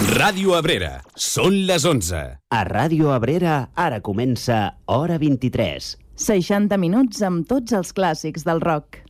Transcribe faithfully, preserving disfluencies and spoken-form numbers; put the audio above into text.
Ràdio Abrera, són les onze. A Ràdio Abrera ara comença Hora vint-i-tres. seixanta minuts amb tots els clàssics del rock.